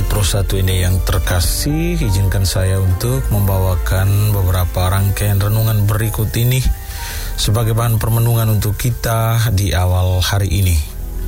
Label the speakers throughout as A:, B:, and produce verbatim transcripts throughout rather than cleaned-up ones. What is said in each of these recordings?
A: Pro satu ini yang terkasih, izinkan saya untuk membawakan beberapa rangkaian renungan berikut ini sebagai bahan permenungan untuk kita di awal hari ini.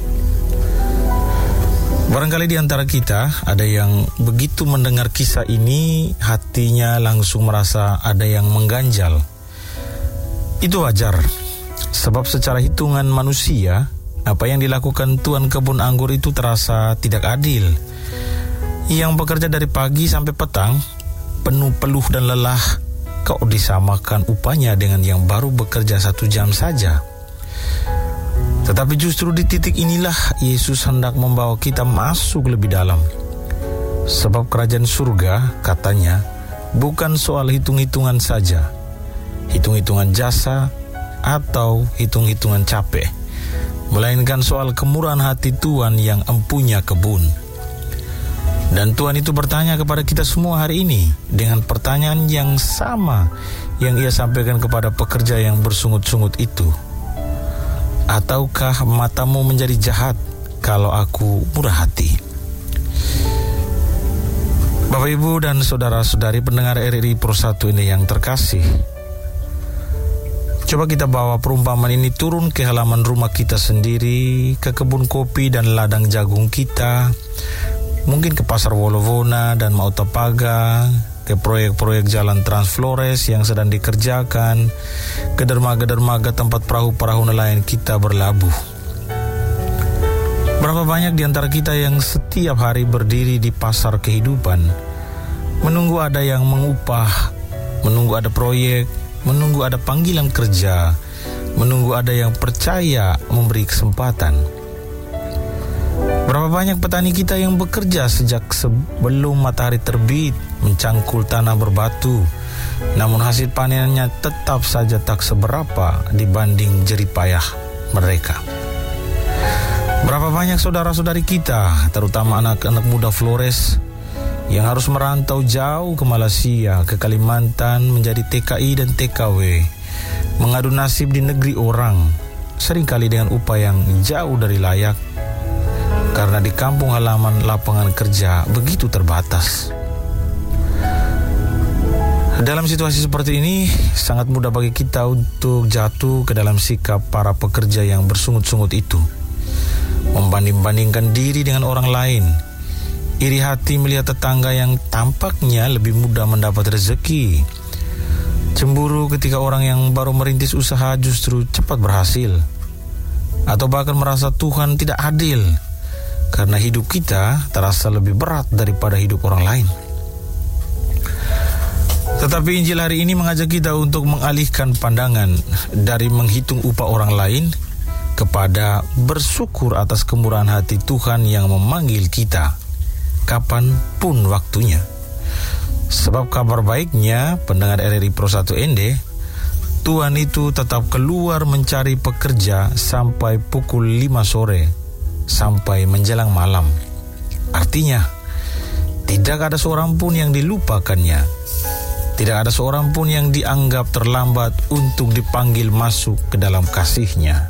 A: Barangkali di antara kita ada yang begitu mendengar kisah ini, hatinya langsung merasa ada yang mengganjal. Itu wajar, sebab secara hitungan manusia, apa yang dilakukan tuan kebun anggur itu terasa tidak adil. Yang bekerja dari pagi sampai petang, penuh peluh dan lelah, kok disamakan upahnya dengan yang baru bekerja satu jam saja. Tetapi justru di titik inilah Yesus hendak membawa kita masuk lebih dalam. Sebab kerajaan surga, katanya, bukan soal hitung-hitungan saja, hitung-hitungan jasa atau hitung-hitungan capek, melainkan soal kemurahan hati Tuhan yang empunya kebun. Dan Tuhan itu bertanya kepada kita semua hari ini dengan pertanyaan yang sama yang Ia sampaikan kepada pekerja yang bersungut-sungut itu. Ataukah matamu menjadi jahat kalau aku murah hati? Bapak, Ibu, dan saudara-saudari pendengar R R I Pro satu ini yang terkasih, coba kita bawa perumpamaan ini turun ke halaman rumah kita sendiri, ke kebun kopi dan ladang jagung kita, mungkin ke pasar Wolowona dan Mautapaga, ke proyek-proyek jalan Trans Flores yang sedang dikerjakan, ke dermaga-dermaga tempat perahu-perahu nelayan kita berlabuh. Berapa banyak di antara kita yang setiap hari berdiri di pasar kehidupan, menunggu ada yang mengupah, menunggu ada proyek, menunggu ada panggilan kerja, menunggu ada yang percaya memberi kesempatan. Berapa banyak petani kita yang bekerja sejak sebelum matahari terbit, mencangkul tanah berbatu, namun hasil panennya tetap saja tak seberapa dibanding jerih payah mereka. Berapa banyak saudara-saudari kita, terutama anak-anak muda Flores, yang harus merantau jauh ke Malaysia, ke Kalimantan, menjadi T K I dan T K W, mengadu nasib di negeri orang, seringkali dengan upah yang jauh dari layak, karena di kampung halaman lapangan kerja begitu terbatas. Dalam situasi seperti ini, sangat mudah bagi kita untuk jatuh ke dalam sikap para pekerja yang bersungut-sungut itu, membanding-bandingkan diri dengan orang lain, iri hati melihat tetangga yang tampaknya lebih mudah mendapat rezeki, cemburu ketika orang yang baru merintis usaha justru cepat berhasil, atau bahkan merasa Tuhan tidak adil karena hidup kita terasa lebih berat daripada hidup orang lain. Tetapi Injil hari ini mengajak kita untuk mengalihkan pandangan dari menghitung upah orang lain kepada bersyukur atas kemurahan hati Tuhan yang memanggil kita kapanpun waktunya. Sebab kabar baiknya, pendengar R R I Pro satu N D, Tuhan itu tetap keluar mencari pekerja sampai pukul lima sore, sampai menjelang malam. Artinya, tidak ada seorang pun yang dilupakannya. Tidak ada seorang pun yang dianggap terlambat untuk dipanggil masuk ke dalam kasih-Nya.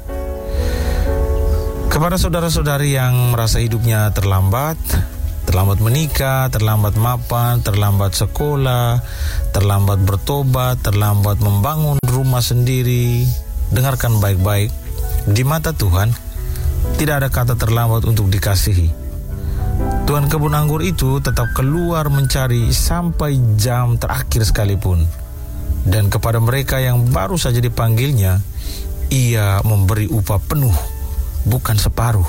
A: Kepada saudara-saudari yang merasa hidupnya terlambat, terlambat menikah, terlambat mapan, terlambat sekolah, terlambat bertobat, terlambat membangun rumah sendiri, dengarkan baik-baik. Di mata Tuhan, tidak ada kata terlambat untuk dikasihi. Tuan kebun anggur itu tetap keluar mencari sampai jam terakhir sekalipun. Dan kepada mereka yang baru saja dipanggilnya, Ia memberi upah penuh, bukan separuh.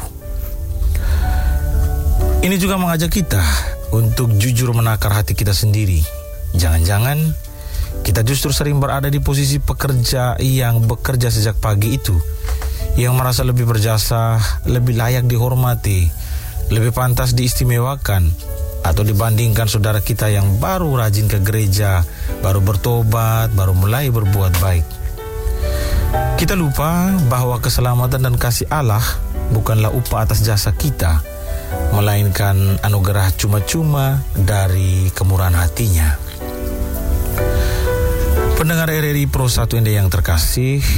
A: Ini juga mengajak kita untuk jujur menakar hati kita sendiri. Jangan-jangan kita justru sering berada di posisi pekerja yang bekerja sejak pagi itu, yang merasa lebih berjasa, lebih layak dihormati, lebih pantas diistimewakan, atau dibandingkan saudara kita yang baru rajin ke gereja, baru bertobat, baru mulai berbuat baik. Kita lupa bahwa keselamatan dan kasih Allah bukanlah upah atas jasa kita, melainkan anugerah cuma-cuma dari kemurahan hati-Nya. Pendengar R R I Pro satu N D yang terkasih,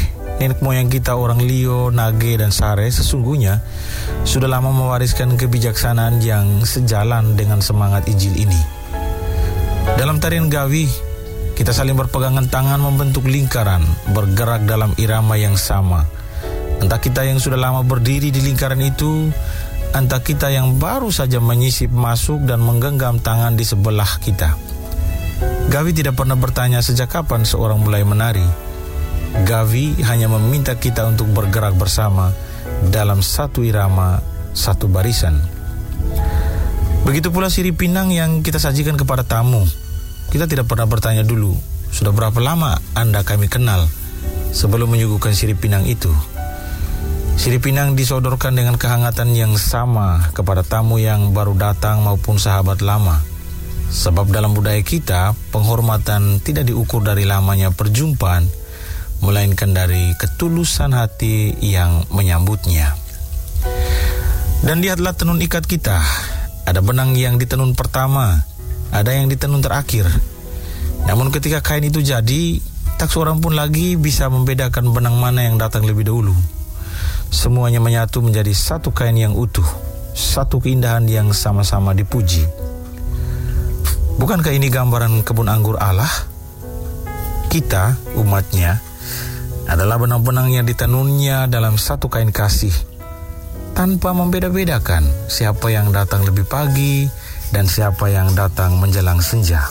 A: nenek moyang kita orang Lio, Nage, dan Sare sesungguhnya sudah lama mewariskan kebijaksanaan yang sejalan dengan semangat Injil ini. Dalam tarian Gawi, kita saling berpegangan tangan membentuk lingkaran, bergerak dalam irama yang sama. Entah kita yang sudah lama berdiri di lingkaran itu, entah kita yang baru saja menyisip masuk dan menggenggam tangan di sebelah kita. Gawi tidak pernah bertanya sejak kapan seorang mulai menari. Gawi hanya meminta kita untuk bergerak bersama dalam satu irama, satu barisan. Begitu pula sirip pinang yang kita sajikan kepada tamu. Kita tidak pernah bertanya dulu, sudah berapa lama Anda kami kenal, sebelum menyuguhkan sirip pinang itu. Sirip pinang disodorkan dengan kehangatan yang sama kepada tamu yang baru datang maupun sahabat lama. Sebab dalam budaya kita, penghormatan tidak diukur dari lamanya perjumpaan, melainkan dari ketulusan hati yang menyambutnya. Dan lihatlah tenun ikat kita. Ada benang yang ditenun pertama, ada yang ditenun terakhir. Namun ketika kain itu jadi, tak seorang pun lagi bisa membedakan benang mana yang datang lebih dahulu. Semuanya menyatu menjadi satu kain yang utuh, satu keindahan yang sama-sama dipuji. Bukankah ini gambaran kebun anggur Allah? Kita, umatnya, adalah benang-benang yang ditenunnya dalam satu kain kasih, tanpa membeda-bedakan siapa yang datang lebih pagi dan siapa yang datang menjelang senja.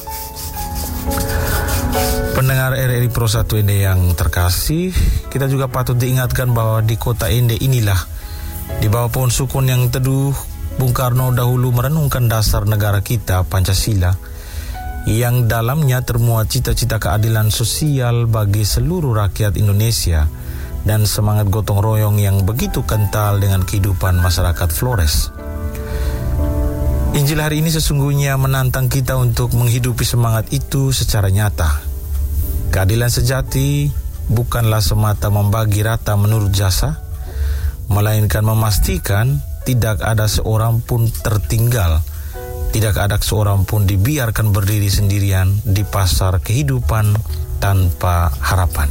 A: Pendengar R R I Pro satu Ende yang terkasih, kita juga patut diingatkan bahwa di kota Ende inilah, di bawah pohon sukun yang teduh, Bung Karno dahulu merenungkan dasar negara kita, Pancasila, yang dalamnya termuat cita-cita keadilan sosial bagi seluruh rakyat Indonesia dan semangat gotong royong yang begitu kental dengan kehidupan masyarakat Flores. Injil hari ini sesungguhnya menantang kita untuk menghidupi semangat itu secara nyata. Keadilan sejati bukanlah semata membagi rata menurut jasa, melainkan memastikan tidak ada seorang pun tertinggal, tidak ada seorang pun dibiarkan berdiri sendirian di pasar kehidupan tanpa harapan.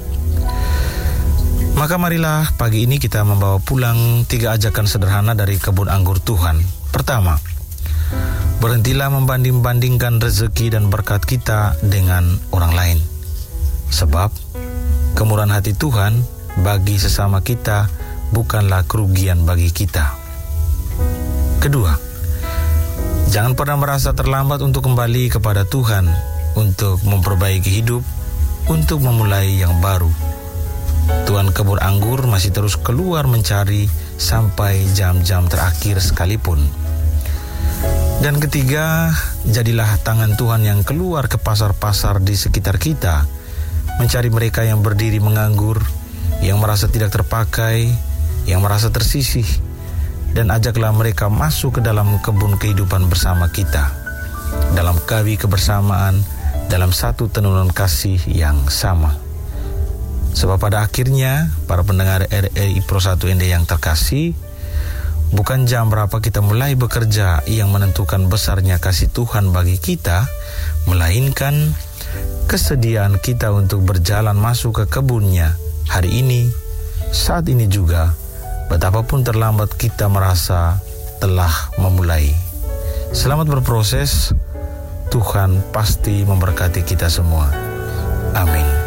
A: Maka marilah pagi ini kita membawa pulang tiga ajakan sederhana dari kebun anggur Tuhan. Pertama, berhentilah membanding-bandingkan rezeki dan berkat kita dengan orang lain. Sebab kemurahan hati Tuhan bagi sesama kita bukanlah kerugian bagi kita. Kedua, jangan pernah merasa terlambat untuk kembali kepada Tuhan, untuk memperbaiki hidup, untuk memulai yang baru. Tuan kebun anggur masih terus keluar mencari sampai jam-jam terakhir sekalipun. Dan ketiga, jadilah tangan Tuhan yang keluar ke pasar-pasar di sekitar kita, mencari mereka yang berdiri menganggur, yang merasa tidak terpakai, yang merasa tersisih, dan ajaklah mereka masuk ke dalam kebun kehidupan bersama kita, dalam kawi kebersamaan, dalam satu tenunan kasih yang sama. Sebab pada akhirnya, para pendengar R R I Pro satu Ende yang terkasih, bukan jam berapa kita mulai bekerja yang menentukan besarnya kasih Tuhan bagi kita, melainkan kesediaan kita untuk berjalan masuk ke kebunnya hari ini, saat ini juga, betapapun terlambat kita merasa telah memulai. Selamat berproses, Tuhan pasti memberkati kita semua. Amin.